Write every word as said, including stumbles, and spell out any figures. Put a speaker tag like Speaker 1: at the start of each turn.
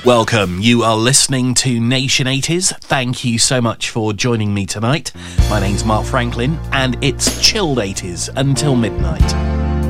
Speaker 1: Welcome, you are listening to Nation eighties. Thank you so much for joining me tonight. My name's Mark Franklin, and it's chilled eighties until midnight.